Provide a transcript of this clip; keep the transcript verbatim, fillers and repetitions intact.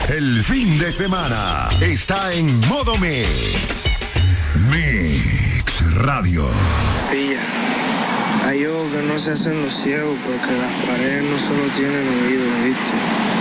El fin de semana está en modo Mix. Mix Radio. Pilla, hay ojos que no se hacen los ciegos porque las paredes no solo tienen oídos, ¿viste?